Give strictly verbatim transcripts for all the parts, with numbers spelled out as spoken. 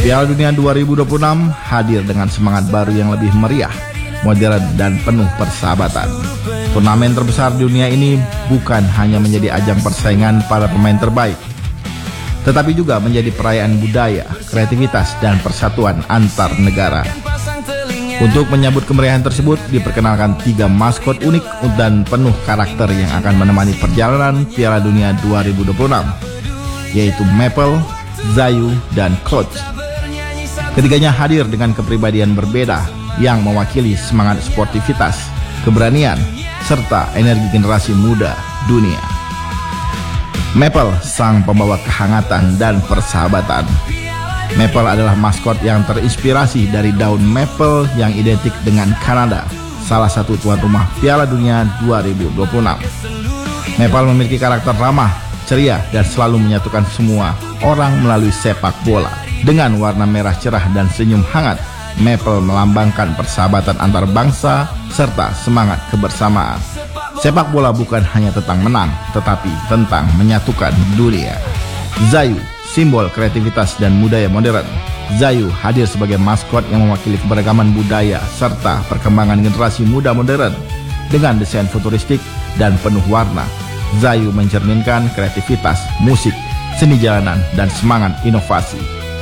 Piala Dunia dua ribu dua puluh enam hadir dengan semangat baru yang lebih meriah, modern dan penuh persahabatan. Turnamen terbesar di dunia ini bukan hanya menjadi ajang persaingan para pemain terbaik, tetapi juga menjadi perayaan budaya, kreativitas, dan persatuan antar negara. Untuk menyambut kemeriahan tersebut, diperkenalkan tiga maskot unik dan penuh karakter yang akan menemani perjalanan Piala Dunia dua ribu dua puluh enam, yaitu Maple, Zayu, dan Clutch. Ketiganya hadir dengan kepribadian berbeda yang mewakili semangat sportivitas, keberanian, serta energi generasi muda dunia. Maple, sang pembawa kehangatan dan persahabatan. Maple adalah maskot yang terinspirasi dari daun maple yang identik dengan Kanada, salah satu tuan rumah Piala Dunia dua ribu dua puluh enam. Maple memiliki karakter ramah, ceria, dan selalu menyatukan semua orang melalui sepak bola. Dengan warna merah cerah dan senyum hangat, Maple melambangkan persahabatan antar bangsa serta semangat kebersamaan. Sepak bola bukan hanya tentang menang, tetapi tentang menyatukan dunia. Zayu, simbol kreativitas dan budaya modern. Zayu hadir sebagai maskot yang mewakili keberagaman budaya serta perkembangan generasi muda modern. Dengan desain futuristik dan penuh warna, Zayu mencerminkan kreativitas, musik, seni jalanan, dan semangat inovasi.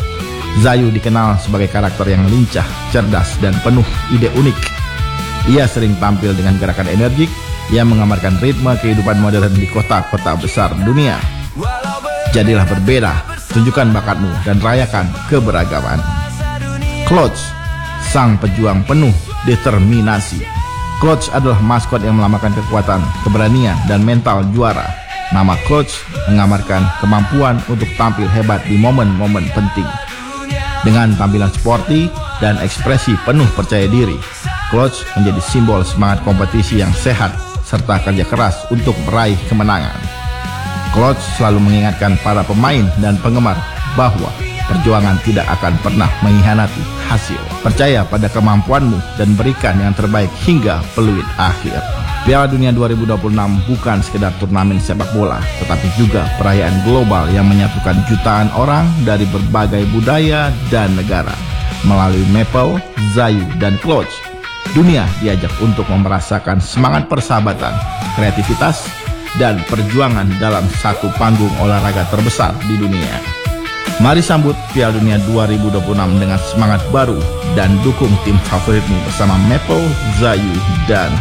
Zayu dikenal sebagai karakter yang lincah, cerdas, dan penuh ide unik. Ia sering tampil dengan gerakan energik yang menggambarkan ritme kehidupan modern di kota-kota besar dunia. Jadilah berbeda, tunjukkan bakatmu, dan rayakan keberagaman. Clutch, sang pejuang penuh determinasi. Clutch adalah maskot yang melambangkan kekuatan, keberanian, dan mental juara. Nama Clutch menggambarkan kemampuan untuk tampil hebat di momen-momen penting. Dengan tampilan sporty dan ekspresi penuh percaya diri, Clutch menjadi simbol semangat kompetisi yang sehat serta kerja keras untuk meraih kemenangan. Clutch selalu mengingatkan para pemain dan penggemar bahwa perjuangan tidak akan pernah mengkhianati hasil. Percaya pada kemampuanmu dan berikan yang terbaik hingga peluit akhir. Piala Dunia dua ribu dua puluh enam bukan sekedar turnamen sepak bola, tetapi juga perayaan global yang menyatukan jutaan orang dari berbagai budaya dan negara. Melalui Maple, Zayu, dan Clutch, dunia diajak untuk merasakan semangat persahabatan, kreativitas, dan perjuangan dalam satu panggung olahraga terbesar di dunia. Mari sambut Piala Dunia dua ribu dua puluh enam dengan semangat baru dan dukung tim favoritmu bersama Maple, Zayu, dan